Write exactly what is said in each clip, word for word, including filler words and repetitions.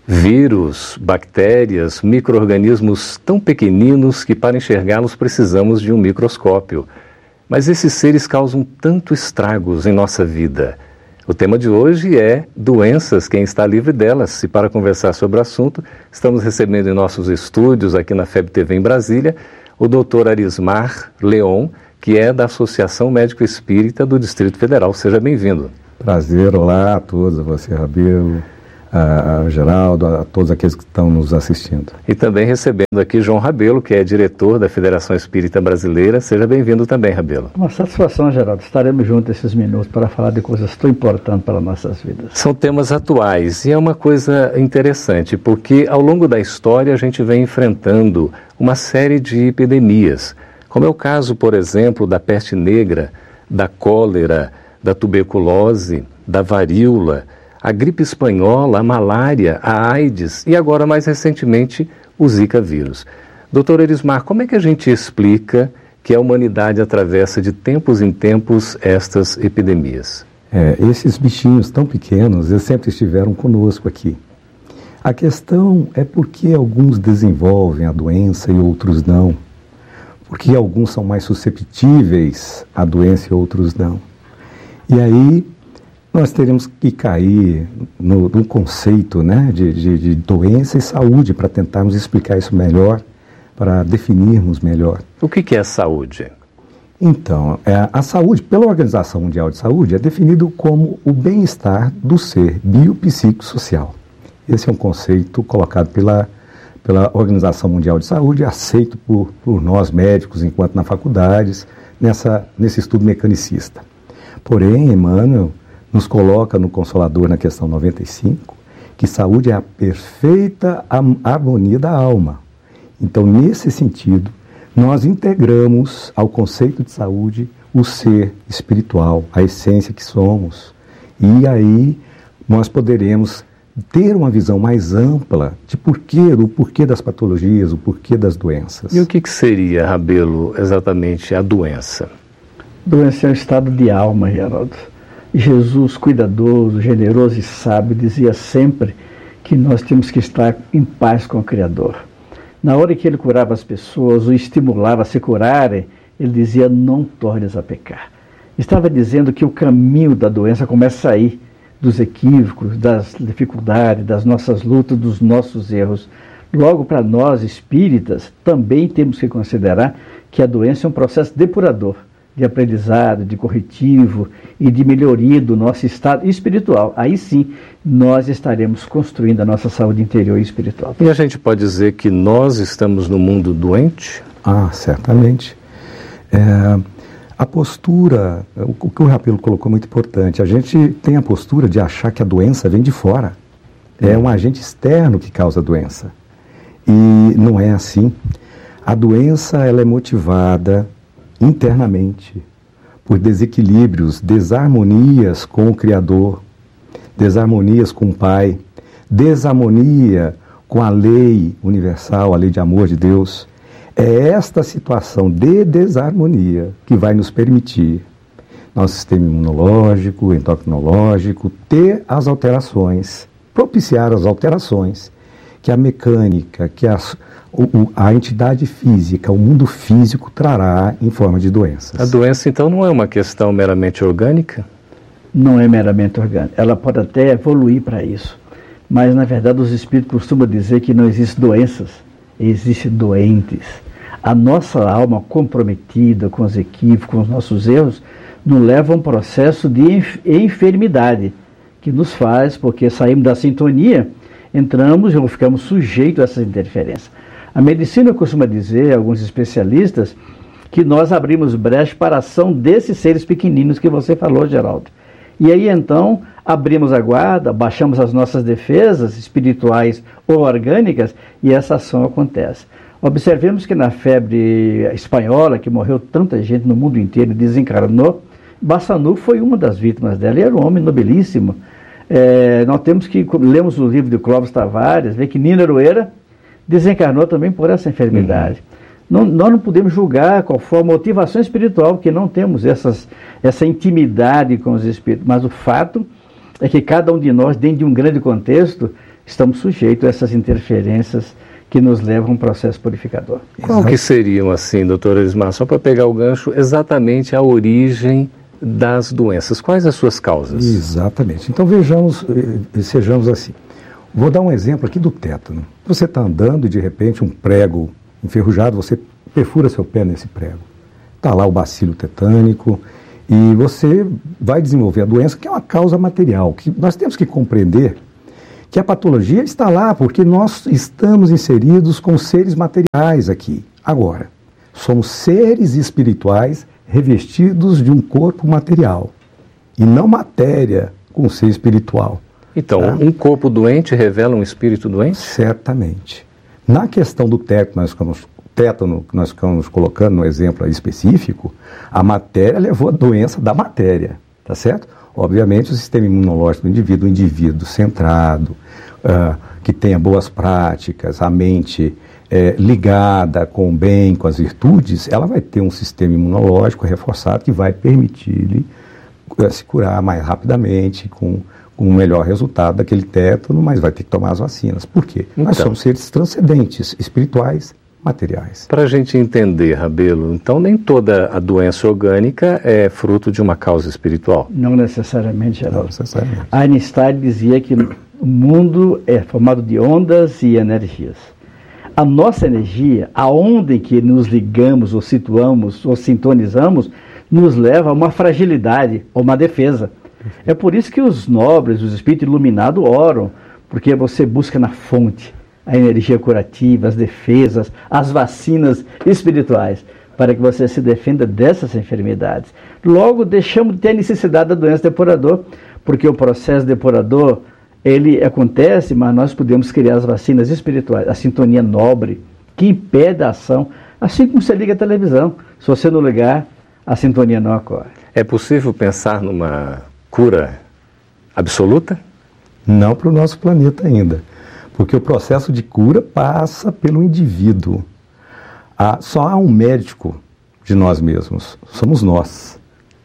Vírus, bactérias, micro-organismos tão pequeninos que para enxergá-los precisamos de um microscópio. Mas esses seres causam tanto estragos em nossa vida. O tema de hoje é doenças, quem está livre delas. E para conversar sobre o assunto, estamos recebendo em nossos estúdios aqui na F E B T V em Brasília, o doutor Arismar Leon, que é da Associação Médico Espírita do Distrito Federal. Seja bem-vindo. Prazer, olá a todos, a você, Rabelo, a, a Geraldo, a todos aqueles que estão nos assistindo. E também recebendo aqui João Rabelo, que é diretor da Federação Espírita Brasileira. Seja bem-vindo também, Rabelo. Uma satisfação, Geraldo. Estaremos juntos esses minutos para falar de coisas tão importantes para nossas vidas. São temas atuais e é uma coisa interessante, porque ao longo da história a gente vem enfrentando uma série de epidemias, como é o caso, por exemplo, da peste negra, da cólera, da tuberculose, da varíola, a gripe espanhola, a malária, a AIDS e agora, mais recentemente, o Zika vírus. doutor Arismar, como é que a gente explica que a humanidade atravessa de tempos em tempos estas epidemias? É, esses bichinhos tão pequenos, eles sempre estiveram conosco aqui. A questão é por que alguns desenvolvem a doença e outros não. Por que alguns são mais susceptíveis à doença e outros não. E aí nós teremos que cair no, no conceito, né, de, de, de doença e saúde para tentarmos explicar isso melhor, para definirmos melhor. O que, que é saúde? Então, é, a saúde, pela Organização Mundial de Saúde, é definido como o bem-estar do ser biopsicossocial. Esse é um conceito colocado pela, pela Organização Mundial de Saúde, aceito por, por nós médicos, enquanto na faculdades, nessa, nesse estudo mecanicista. Porém, Emmanuel nos coloca no Consolador, na questão noventa e cinco, que saúde é a perfeita harmonia da alma. Então, nesse sentido, nós integramos ao conceito de saúde o ser espiritual, a essência que somos. E aí nós poderemos ter uma visão mais ampla de porquê, do porquê das patologias, o porquê das doenças. E o que, que seria, Rabelo, exatamente a doença? Doença é um estado de alma, Geraldo. Jesus, cuidadoso, generoso e sábio, dizia sempre que nós temos que estar em paz com o Criador. Na hora que ele curava as pessoas, o estimulava a se curarem, ele dizia, não tornes a pecar. Estava dizendo que o caminho da doença começa aí, dos equívocos, das dificuldades, das nossas lutas, dos nossos erros. Logo, para nós espíritas, também temos que considerar que a doença é um processo depurador, de aprendizado, de corretivo e de melhoria do nosso estado espiritual. Aí sim, nós estaremos construindo a nossa saúde interior e espiritual. E a gente pode dizer que nós estamos no mundo doente? Ah, certamente. É, a postura, o que o Rabelo colocou é muito importante, a gente tem a postura de achar que a doença vem de fora. É um agente externo que causa a doença. E não é assim. A doença, ela é motivada internamente, por desequilíbrios, desarmonias com o Criador, desarmonias com o Pai, desarmonia com a lei universal, a lei de amor de Deus. É esta situação de desarmonia que vai nos permitir, nosso sistema imunológico, endocrinológico, ter as alterações, propiciar as alterações que a mecânica, que a, o, a entidade física, o mundo físico trará em forma de doenças. A doença, então, não é uma questão meramente orgânica? Não é meramente orgânica. Ela pode até evoluir para isso. Mas, na verdade, os espíritos costumam dizer que não existem doenças, existem doentes. A nossa alma comprometida com os equívocos, com os nossos erros, nos leva a um processo de enf- enfermidade, que nos faz, porque saímos da sintonia, entramos ou ficamos sujeitos a essas interferências. A medicina costuma dizer, alguns especialistas, que nós abrimos brecha para a ação desses seres pequeninos que você falou, Geraldo. E aí, então, abrimos a guarda, baixamos as nossas defesas espirituais ou orgânicas e essa ação acontece. Observemos que na febre espanhola, que morreu tanta gente no mundo inteiro e desencarnou, Bassanu foi uma das vítimas dela, e era um homem nobilíssimo. É, nós temos que, lemos o livro de Clóvis Tavares, ver que Nino Aroeira desencarnou também por essa enfermidade. Uhum. Não, nós não podemos julgar qual for a motivação espiritual, porque não temos essas, essa intimidade com os espíritos, mas o fato é que cada um de nós, dentro de um grande contexto, estamos sujeitos a essas interferências que nos levam a um processo purificador. Qual que seriam, assim, doutor Erismar, só para pegar o gancho, exatamente a origem das doenças? Quais as suas causas? Exatamente. Então vejamos, sejamos assim. Vou dar um exemplo aqui do tétano. Você está andando e de repente um prego enferrujado, você perfura seu pé nesse prego. Está lá o bacilo tetânico e você vai desenvolver a doença, que é uma causa material, que nós temos que compreender que a patologia está lá porque nós estamos inseridos com seres materiais aqui. Agora, somos seres espirituais revestidos de um corpo material e não matéria com ser espiritual. Então, tá? Um corpo doente revela um espírito doente? Certamente. Na questão do tétano, nós ficamos, tétano, que nós ficamos colocando no exemplo específico, a matéria levou a doença da matéria, tá certo? Obviamente, o sistema imunológico do indivíduo, o indivíduo centrado, uh, que tenha boas práticas, a mente é, ligada com o bem, com as virtudes, ela vai ter um sistema imunológico reforçado que vai permitir-lhe uh, se curar mais rapidamente, com, com um melhor resultado daquele tétano, mas vai ter que tomar as vacinas. Por quê? Então, nós somos seres transcendentes, espirituais, materiais. Para a gente entender, Rabelo, então nem toda a doença orgânica é fruto de uma causa espiritual? Não necessariamente, Geraldo. Não necessariamente. Einstein dizia que o mundo é formado de ondas e energias. A nossa energia, a onda em que nos ligamos, ou situamos, ou sintonizamos, nos leva a uma fragilidade, ou uma defesa. É por isso que os nobres, os espíritos iluminados oram, porque você busca na fonte a energia curativa, as defesas, as vacinas espirituais, para que você se defenda dessas enfermidades. Logo, deixamos de ter a necessidade da doença depurador, porque o processo depurador, ele acontece, mas nós podemos criar as vacinas espirituais, a sintonia nobre, que impede a ação, assim como você liga a televisão. Se você não ligar, a sintonia não ocorre. É possível pensar numa cura absoluta? Não para o nosso planeta ainda. Porque o processo de cura passa pelo indivíduo. Há, só há um médico de nós mesmos, somos nós.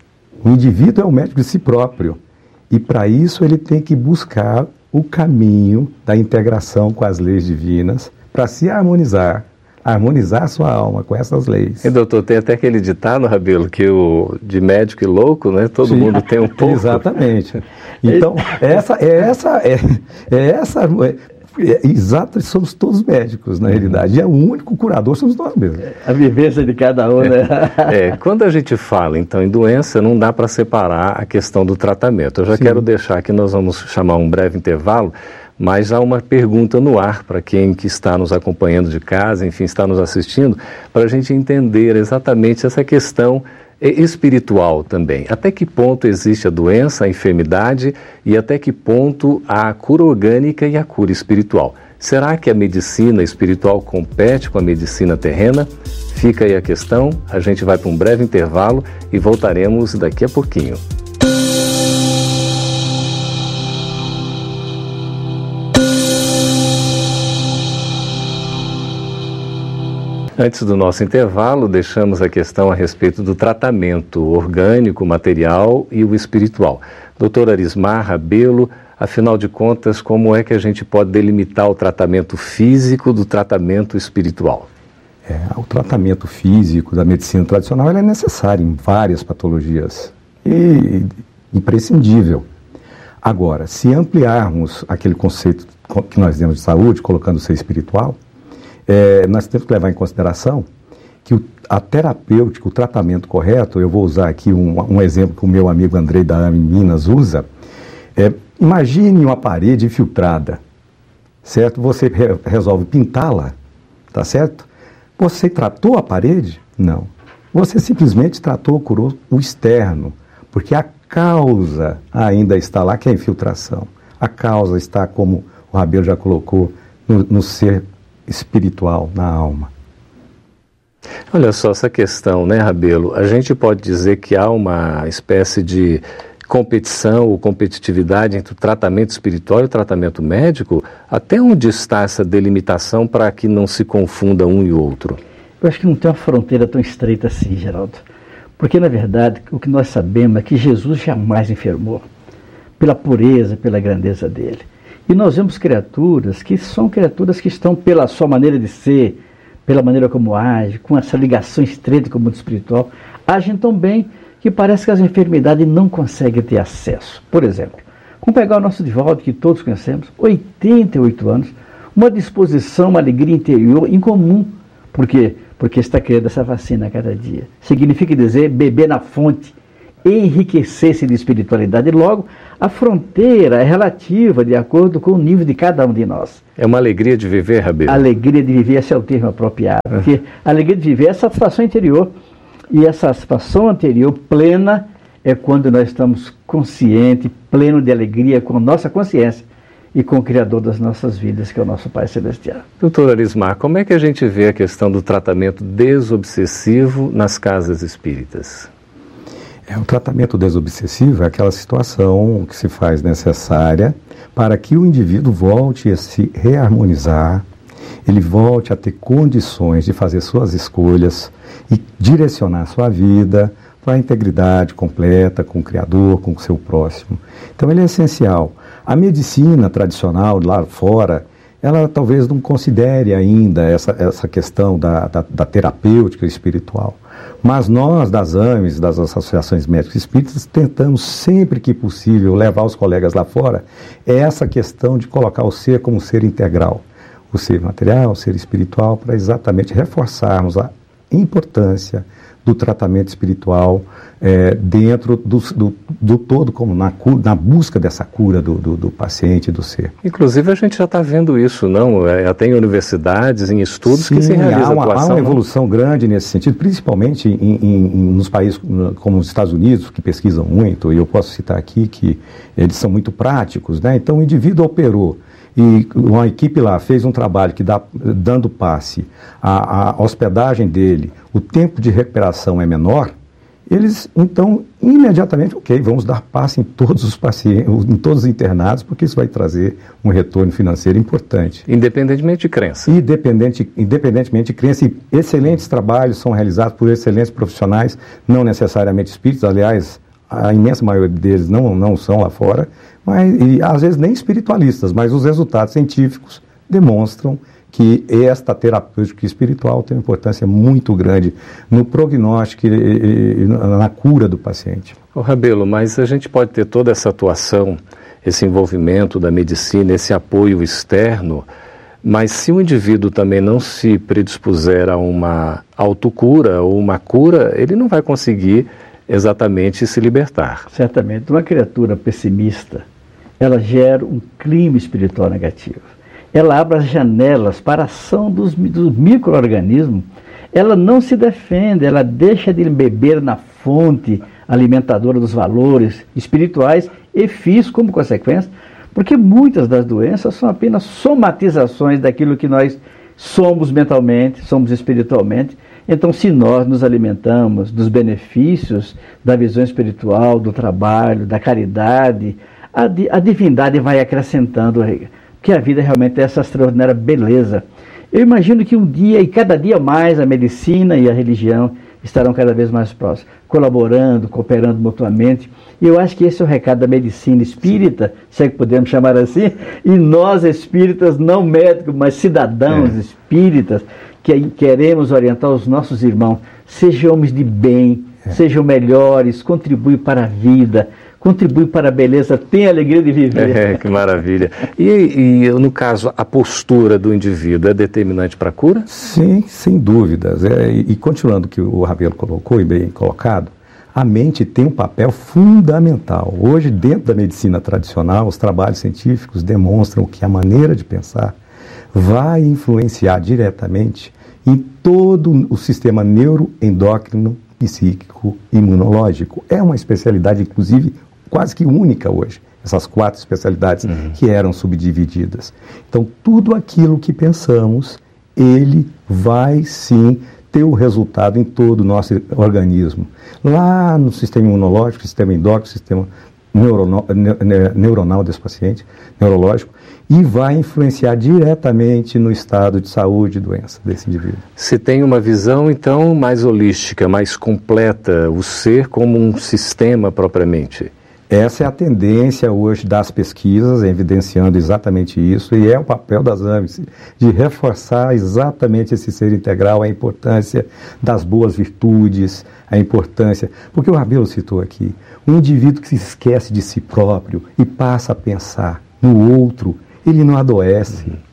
O indivíduo é o médico de si próprio. E para isso ele tem que buscar o caminho da integração com as leis divinas para se harmonizar, harmonizar sua alma com essas leis. E doutor, tem até aquele ditado, Rabelo, que o de médico e louco, né? Todo Sim, mundo tem um pouco. Exatamente. Então, essa é essa... É, é essa é, É, exato, somos todos médicos, na realidade. E é o único curador, somos nós mesmos. A vivência de cada um, né? É, quando a gente fala, então, em doença, não dá para separar a questão do tratamento. Eu já Sim. quero deixar que nós vamos chamar um breve intervalo, mas há uma pergunta no ar para quem que está nos acompanhando de casa, enfim, está nos assistindo, para a gente entender exatamente essa questão espiritual também. Até que ponto existe a doença, a enfermidade e até que ponto a cura orgânica e a cura espiritual? Será que a medicina espiritual compete com a medicina terrena? Fica aí a questão, a gente vai para um breve intervalo e voltaremos daqui a pouquinho. Antes do nosso intervalo, deixamos a questão a respeito do tratamento orgânico, material e o espiritual. doutor Erismar Rabelo, afinal de contas, como é que a gente pode delimitar o tratamento físico do tratamento espiritual? É, o tratamento físico da medicina tradicional ele é necessário em várias patologias e imprescindível. Agora, se ampliarmos aquele conceito que nós temos de saúde, colocando o ser espiritual, É, nós temos que levar em consideração que o, a terapêutica, o tratamento correto, eu vou usar aqui um, um exemplo que o meu amigo Andrei da A M em Minas usa, é, imagine uma parede infiltrada, certo? Você re, resolve pintá-la, tá certo? Você tratou a parede? Não. Você simplesmente tratou, curou o externo, porque a causa ainda está lá, que é a infiltração. A causa está, como o Rabelo já colocou, no, no ser espiritual, na alma. Olha só essa questão, né, Rabelo? A gente pode dizer que há uma espécie de competição ou competitividade entre o tratamento espiritual e o tratamento médico? Até onde está essa delimitação para que não se confunda um e outro? Eu acho que não tem uma fronteira tão estreita assim, Geraldo. Porque, na verdade, o que nós sabemos é que Jesus jamais enfermou, pela pureza, pela grandeza dele. E nós vemos criaturas que são criaturas que estão, pela sua maneira de ser, pela maneira como agem, com essa ligação estreita com o mundo espiritual, agem tão bem que parece que as enfermidades não conseguem ter acesso. Por exemplo, vamos pegar o nosso Divaldo, que todos conhecemos, oitenta e oito anos, uma disposição, uma alegria interior incomum. Por quê? Porque está criando essa vacina a cada dia. Significa dizer beber na fonte, enriquecer-se de espiritualidade. E logo, a fronteira é relativa de acordo com o nível de cada um de nós. É uma alegria de viver, Rabelo? Alegria de viver, esse é o termo apropriado. Porque a alegria de viver é a satisfação interior. E essa satisfação anterior plena é quando nós estamos conscientes, pleno de alegria com nossa consciência e com o Criador das nossas vidas, que é o nosso Pai Celestial. Doutor Arismar, como é que a gente vê a questão do tratamento desobsessivo nas casas espíritas? É, o tratamento desobsessivo é aquela situação que se faz necessária para que o indivíduo volte a se reharmonizar, ele volte a ter condições de fazer suas escolhas e direcionar sua vida para a integridade completa com o Criador, com o seu próximo. Então ele é essencial. A medicina tradicional lá fora, ela talvez não considere ainda essa, essa questão da, da, da terapêutica espiritual. Mas nós, das A M Es, das Associações Médicas Espíritas, tentamos sempre que possível levar os colegas lá fora essa questão de colocar o ser como ser integral. O ser material, o ser espiritual, para exatamente reforçarmos a importância do tratamento espiritual é, dentro do, do, do todo, como na, na busca dessa cura do, do, do paciente, do ser. Inclusive a gente já está vendo isso, não? É, até em universidades, em estudos. Sim, que se realiza há uma, atuação, há uma evolução grande nesse sentido, principalmente em, em, nos países como os Estados Unidos, que pesquisam muito, e eu posso citar aqui que eles são muito práticos, né? Então o indivíduo operou e uma equipe lá fez um trabalho que dá, dando passe, a, a hospedagem dele, o tempo de recuperação é menor, eles então imediatamente, ok, vamos dar passe em todos os pacientes, em todos os internados, porque isso vai trazer um retorno financeiro importante. Independentemente de crença. Independente, independentemente de crença, e excelentes trabalhos são realizados por excelentes profissionais, não necessariamente espíritos, aliás, a imensa maioria deles não, não são lá fora, mas, e às vezes nem espiritualistas, mas os resultados científicos demonstram que esta terapêutica espiritual tem uma importância muito grande no prognóstico e, e, e na cura do paciente. Ô Rabelo, mas a gente pode ter toda essa atuação, esse envolvimento da medicina, esse apoio externo, mas se o indivíduo também não se predispuser a uma autocura ou uma cura, ele não vai conseguir exatamente se libertar. Certamente. Uma criatura pessimista, ela gera um clima espiritual negativo. Ela abre as janelas para a ação dos, dos micro-organismos. Ela não se defende, ela deixa de beber na fonte alimentadora dos valores espirituais e físicos como consequência, porque muitas das doenças são apenas somatizações daquilo que nós somos mentalmente, somos espiritualmente. Então, se nós nos alimentamos dos benefícios da visão espiritual, do trabalho, da caridade, a, di a divindade vai acrescentando, porque a vida realmente é essa extraordinária beleza. Eu imagino que um dia, e cada dia mais, a medicina e a religião estarão cada vez mais próximos, colaborando, cooperando mutuamente. E eu acho que esse é o recado da medicina espírita, se é que podemos chamar assim, e nós espíritas, não médicos, mas cidadãos é. espíritas, que queremos orientar os nossos irmãos, sejam homens de bem, é. sejam melhores, contribuem para a vida, contribuem para a beleza, tenham a alegria de viver. É, que maravilha. E, e, no caso, a postura do indivíduo é determinante para a cura? Sim, sem dúvidas. É, e, e continuando o que o Rabelo colocou, e bem colocado, a mente tem um papel fundamental. Hoje, dentro da medicina tradicional, os trabalhos científicos demonstram que a maneira de pensar vai influenciar diretamente em todo o sistema neuroendócrino, psíquico, imunológico. É uma especialidade, inclusive, quase que única hoje, essas quatro especialidades uhum. que eram subdivididas. Então, tudo aquilo que pensamos, ele vai sim ter o resultado em todo o nosso organismo. Lá no sistema imunológico, sistema endócrino, sistema neuronal, neuronal desse paciente, neurológico, e vai influenciar diretamente no estado de saúde e doença desse indivíduo. Se tem uma visão, então, mais holística, mais completa, o ser como um sistema propriamente. essa é a tendência hoje das pesquisas, evidenciando exatamente isso, e é o papel das A M S, de reforçar exatamente esse ser integral, a importância das boas virtudes, a importância... Porque o Rabelo citou aqui, um indivíduo que se esquece de si próprio e passa a pensar no outro, ele não adoece. Uhum.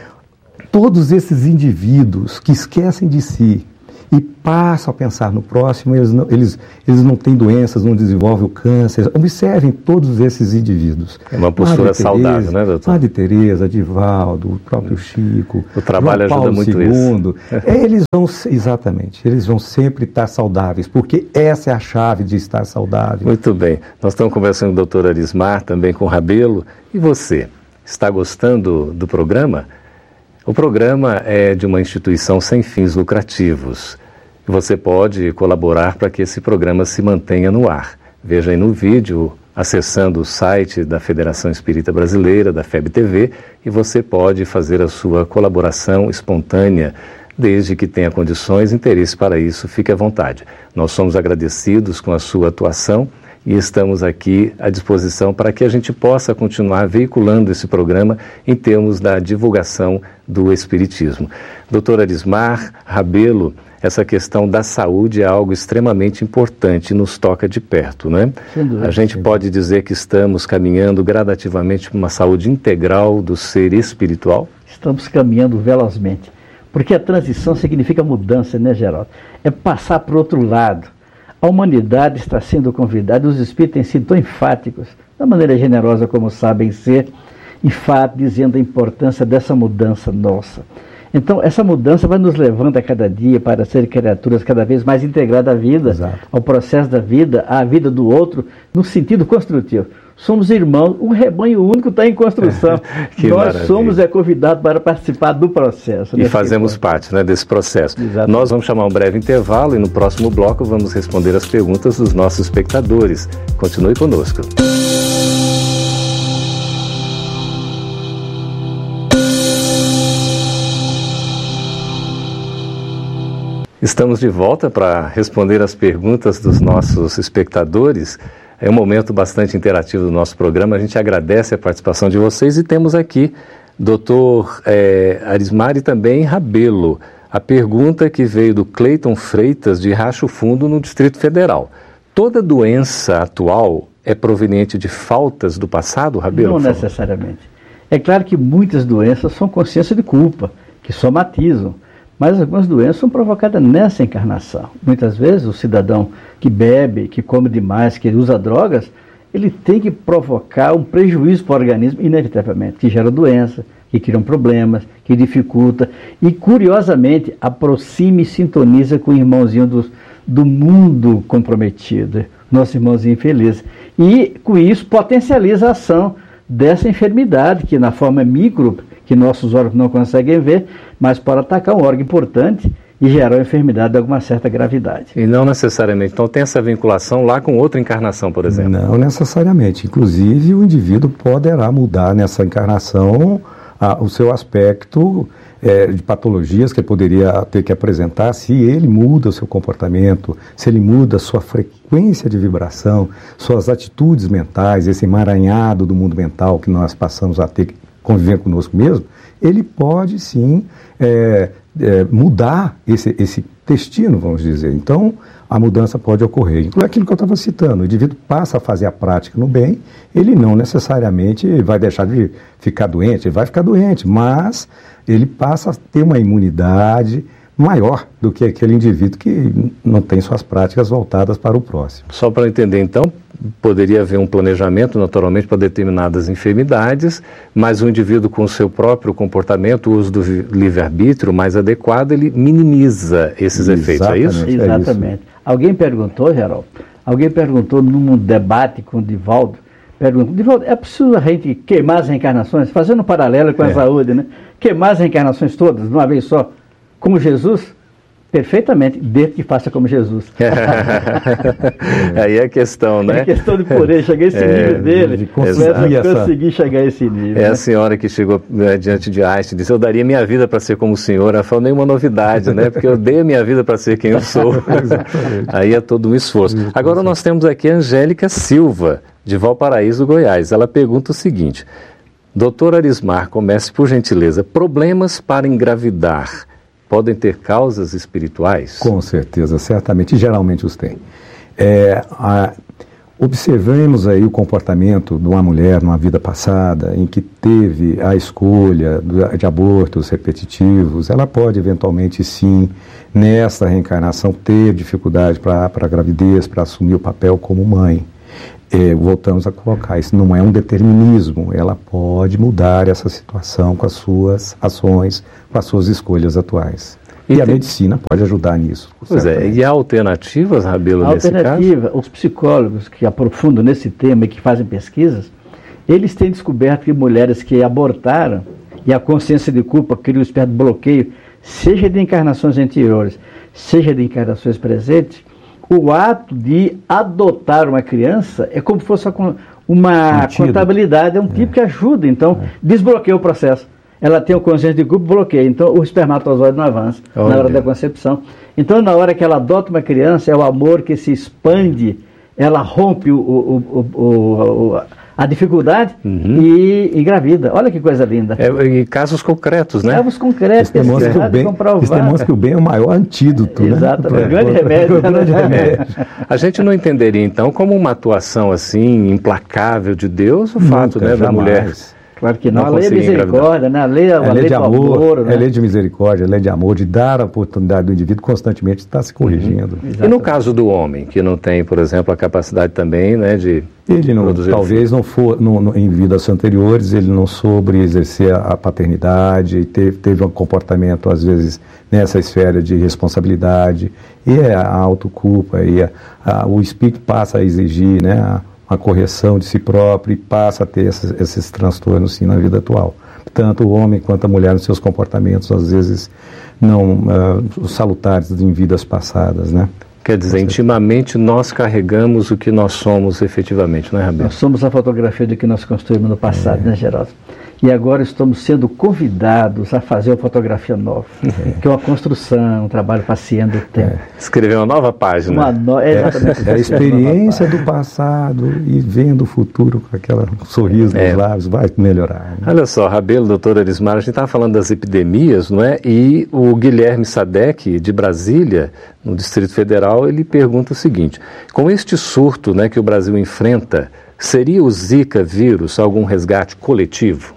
Todos esses indivíduos que esquecem de si e passam a pensar no próximo, eles não, eles, eles não têm doenças, não desenvolvem o câncer. Observem todos esses indivíduos. É uma postura Tereza, saudável, né, doutor? Madre Teresa, Divaldo, o próprio Chico, o trabalho João Paulo ajuda muito segundo. Isso. Eles vão, exatamente, eles vão sempre estar saudáveis, porque essa é a chave de estar saudável. Muito bem. Nós estamos conversando com o doutor Arismar, também com o Rabelo. E você, está gostando do programa? O programa é de uma instituição sem fins lucrativos. Você pode colaborar para que esse programa se mantenha no ar. Veja aí no vídeo, acessando o site da Federação Espírita Brasileira, da F E B T V, e você pode fazer a sua colaboração espontânea, desde que tenha condições e interesse para isso, fique à vontade. Nós somos agradecidos com a sua atuação e estamos aqui à disposição para que a gente possa continuar veiculando esse programa em termos da divulgação do Espiritismo. doutor Arismar, Rabelo, essa questão da saúde é algo extremamente importante e nos toca de perto, né? A gente pode dizer que estamos caminhando gradativamente para uma saúde integral do ser espiritual? Estamos caminhando velozmente, porque a transição significa mudança, né, Geraldo? É passar para o outro lado. A humanidade está sendo convidada, os espíritos têm sido tão enfáticos, da maneira generosa como sabem ser, enfáticos, dizendo a importância dessa mudança nossa. Então, essa mudança vai nos levando a cada dia para ser criaturas cada vez mais integradas à vida, Exato. Ao processo da vida, à vida do outro, no sentido construtivo. Somos irmãos, um rebanho único está em construção. Nós maravilha. Somos é, convidados para participar do processo. E fazemos questão. parte né, desse processo. Exatamente. Nós vamos chamar um breve intervalo e no próximo bloco vamos responder as perguntas dos nossos espectadores. Continue conosco. Estamos de volta para responder as perguntas dos nossos espectadores. É um momento bastante interativo do nosso programa. A gente agradece a participação de vocês e temos aqui doutor É, Arismar e também Rabelo. A pergunta que veio do Cleiton Freitas, de Racho Fundo, no Distrito Federal. Toda doença atual é proveniente de faltas do passado, Rabelo? Não necessariamente. É claro que muitas doenças são consciência de culpa, que somatizam. Mas algumas doenças são provocadas nessa encarnação. Muitas vezes o cidadão que bebe, que come demais, que usa drogas, ele tem que provocar um prejuízo para o organismo, inevitavelmente, que gera doença, que cria problemas, que dificulta. E, curiosamente, aproxima e sintoniza com o irmãozinho do, do mundo comprometido, nosso irmãozinho infeliz. E, com isso, potencializa a ação dessa enfermidade, que na forma micro, que nossos órgãos não conseguem ver, mas pode atacar um órgão importante e gerar uma enfermidade de alguma certa gravidade. E não necessariamente. Então tem essa vinculação lá com outra encarnação, por exemplo? Não necessariamente. Inclusive, o indivíduo poderá mudar nessa encarnação a, o seu aspecto é, de patologias que ele poderia ter que apresentar se ele muda o seu comportamento, se ele muda a sua frequência de vibração, suas atitudes mentais, esse emaranhado do mundo mental que nós passamos a ter que conviver conosco mesmo, ele pode sim é, é, mudar esse, esse destino, vamos dizer. Então, a mudança pode ocorrer. Inclui aquilo que eu estava citando, o indivíduo passa a fazer a prática no bem, ele não necessariamente vai deixar de ficar doente, ele vai ficar doente, mas ele passa a ter uma imunidade maior do que aquele indivíduo que não tem suas práticas voltadas para o próximo. Só para entender, então, poderia haver um planejamento, naturalmente, para determinadas enfermidades, mas o indivíduo com o seu próprio comportamento, o uso do livre-arbítrio mais adequado, ele minimiza esses Exatamente, efeitos, é isso? Exatamente. É isso. Alguém perguntou, Geraldo, alguém perguntou num debate com o Divaldo, perguntou, Divaldo, é preciso a gente queimar as reencarnações, fazendo um paralelo com a é. saúde, né? Queimar as reencarnações todas, de uma vez só, como Jesus? Perfeitamente, desde que faça como Jesus. Aí é a questão, né? É questão de poder chegar a esse é, nível dele, de conseguir, essa... conseguir chegar a esse nível. É, né? A né? senhora que chegou né, diante de Einstein e disse, eu daria minha vida para ser como o senhor. Ela falou, nenhuma novidade, né? Porque eu dei a minha vida para ser quem eu sou. Aí é todo um esforço. Agora nós temos aqui a Angélica Silva, de Valparaíso, Goiás. Ela pergunta o seguinte, doutor Arismar, comece por gentileza, problemas para engravidar podem ter causas espirituais? Com certeza, certamente, e geralmente os tem. É, a, observemos aí o comportamento de uma mulher numa vida passada, em que teve a escolha de abortos repetitivos, ela pode eventualmente sim, nessa reencarnação, ter dificuldade para a gravidez, para assumir o papel como mãe. É, voltamos a colocar, isso não é um determinismo, ela pode mudar essa situação com as suas ações, com as suas escolhas atuais. E, e a tem... medicina pode ajudar nisso. Pois é, e há alternativas, Rabelo, a nesse alternativa, caso? Os psicólogos que aprofundam nesse tema e que fazem pesquisas, eles têm descoberto que mulheres que abortaram e a consciência de culpa cria um certo bloqueio, seja de encarnações anteriores, seja de encarnações presentes, o ato de adotar uma criança é como se fosse uma Mentira. contabilidade, é um é. tipo que ajuda, então, é. desbloqueia o processo. Ela tem o consciência de culpa, bloqueia, então o espermatozoide não avança oh, na hora Deus. da concepção. Então, na hora que ela adota uma criança, é o amor que se expande, ela rompe o, o, o, o, o a dificuldade uhum. e engravida. Olha que coisa linda. É, e casos concretos, né? Casos concretos. Isso demonstra que o bem, isso demonstra que o bem é o maior antídoto. Exato, né? o grande remédio. grande remédio. A gente não entenderia, então, como uma atuação assim, implacável de Deus, o Nunca, fato né, da mulher... Claro que não, não a lei é misericórdia, né? a lei, a é lei, lei de do amor, amor né? é lei de misericórdia, é lei de amor, de dar a oportunidade do indivíduo constantemente estar se corrigindo. Uhum. E no caso do homem, que não tem, por exemplo, a capacidade também né, de ele não, talvez não for, não, não, em vidas anteriores, ele não soube exercer a, a paternidade, teve, teve um comportamento, às vezes, nessa esfera de responsabilidade, e é a autoculpa, e a, a, o espírito passa a exigir, né, a, uma correção de si próprio e passa a ter esses, esses transtornos sim na vida atual. Tanto o homem quanto a mulher nos seus comportamentos, às vezes, não uh, salutares em vidas passadas, né? Quer dizer, intimamente nós carregamos o que nós somos efetivamente, não é, Rabelo? Nós somos a fotografia do que nós construímos no passado, é. né, Geraldo? E agora estamos sendo convidados a fazer uma fotografia nova, é. que é uma construção, um trabalho paciente do tempo. É. Escrever uma nova página. Uma no... é, exatamente. É, é a experiência do passado e vendo o futuro com aquele sorriso é. nos lábios, vai melhorar. Né? Olha só, Rabelo, doutor Arismar, a gente estava falando das epidemias, não é? E o Guilherme Sadek, de Brasília, no Distrito Federal, ele pergunta o seguinte, com este surto né, que o Brasil enfrenta, seria o Zika vírus algum resgate coletivo?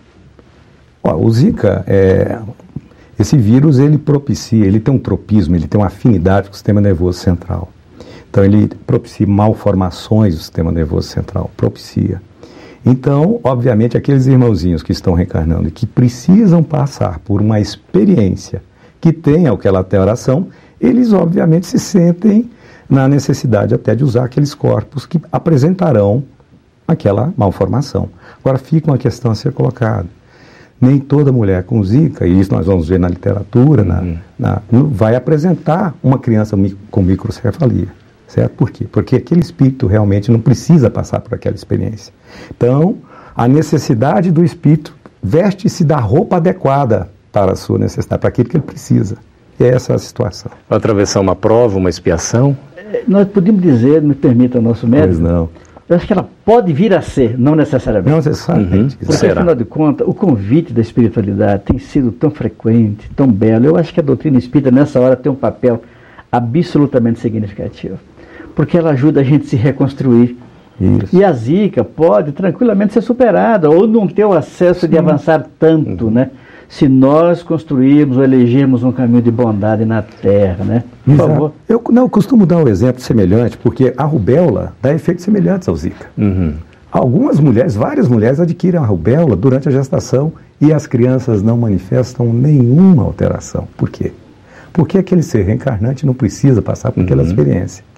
Ó, o Zika, é, esse vírus, ele propicia, ele tem um tropismo, ele tem uma afinidade com o sistema nervoso central. Então, ele propicia malformações do sistema nervoso central, propicia. Então, obviamente, aqueles irmãozinhos que estão reencarnando e que precisam passar por uma experiência que tenha aquela alteração, eles, obviamente, se sentem na necessidade até de usar aqueles corpos que apresentarão aquela malformação. Agora, fica uma questão a ser colocada. Nem toda mulher com Zika, e isso nós vamos ver na literatura, na, uhum. na, vai apresentar uma criança mi, com microcefalia, certo? Por quê? Porque aquele espírito realmente não precisa passar por aquela experiência. Então, a necessidade do espírito veste-se da roupa adequada para a sua necessidade, para aquilo que ele precisa. E essa é a situação. Atravessar uma prova, uma expiação? É, nós podemos dizer, me permita o nosso médico, pois não. Eu acho que ela pode vir a ser, não necessariamente. Não necessariamente. Uhum. Porque, afinal de contas, o convite da espiritualidade tem sido tão frequente, tão belo. Eu acho que a doutrina espírita, nessa hora, tem um papel absolutamente significativo. Porque ela ajuda a gente a se reconstruir. Isso. E a Zika pode tranquilamente ser superada, ou não ter o acesso Sim. de avançar tanto, uhum. né? Se nós construirmos ou elegermos um caminho de bondade na Terra, né? Por Exato. favor. Eu, não, eu costumo dar um exemplo semelhante, porque a rubéola dá efeitos semelhantes ao Zika. Uhum. Algumas mulheres, várias mulheres adquirem a rubéola durante a gestação e as crianças não manifestam nenhuma alteração. Por quê? Porque aquele ser reencarnante não precisa passar por aquela uhum. experiência.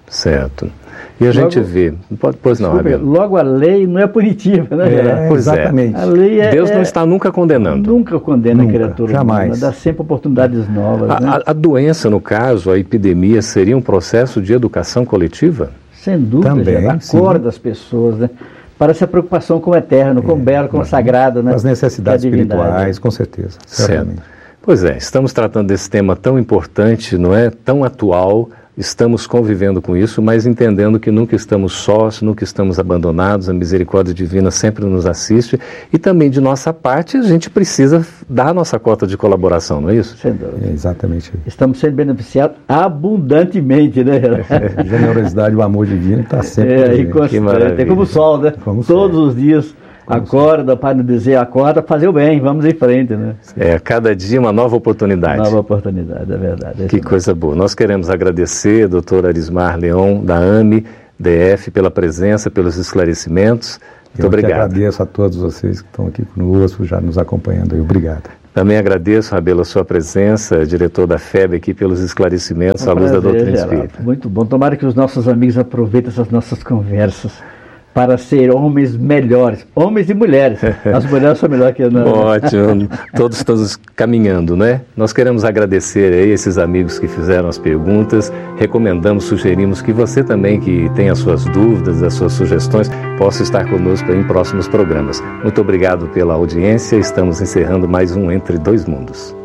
Certo. E a Logo, gente vê, pode, pois não, desculpe, Rabelo. Logo a lei não é punitiva, né? É, Pois exatamente. é. A lei é, Deus não é, está nunca condenando. nunca condena Nunca, a criatura jamais. humana, dá sempre oportunidades novas. A, né? a, a doença, no caso, a epidemia, seria um processo de educação coletiva? Sem dúvida, Também, Geraldo, sim. acorda as pessoas, né? Parece a preocupação com o eterno, com o belo, com o sagrado, né? Com as necessidades Com a divindade. espirituais, com certeza. Certamente. Certo. Pois é, estamos tratando desse tema tão importante, não é? Tão atual, estamos convivendo com isso, mas entendendo que nunca estamos sós, nunca estamos abandonados, a misericórdia divina sempre nos assiste e também de nossa parte a gente precisa dar a nossa cota de colaboração, não é isso? Sem dúvida. É exatamente isso. Estamos sendo beneficiados abundantemente, né? A generosidade e o amor divino está sempre É, e presente. constante. maravilha. É como o sol, né? Como o Todos sol. os dias acorda, para não dizer acorda, fazer o bem, vamos em frente, né? É, cada dia uma nova oportunidade. Nova oportunidade, é verdade. é Que isso coisa boa. Nós queremos agradecer, doutor Arismar Leon, da A M E D F, pela presença, pelos esclarecimentos. Muito Eu que obrigado. agradeço a todos vocês que estão aqui conosco, já nos acompanhando aí. Obrigado. Também agradeço, Rabelo, a sua presença, diretor da F E B, aqui pelos esclarecimentos É um à luz da prazer, doutrina Geraldo. espírita. Muito bom. Tomara que os nossos amigos aproveitem essas nossas conversas para ser homens melhores, homens e mulheres. As mulheres são melhores que nós. Ótimo, todos estamos caminhando, né? Nós queremos agradecer aí esses amigos que fizeram as perguntas, recomendamos, sugerimos que você também, que tem as suas dúvidas, as suas sugestões, possa estar conosco em próximos programas. Muito obrigado pela audiência, estamos encerrando mais um Entre Dois Mundos.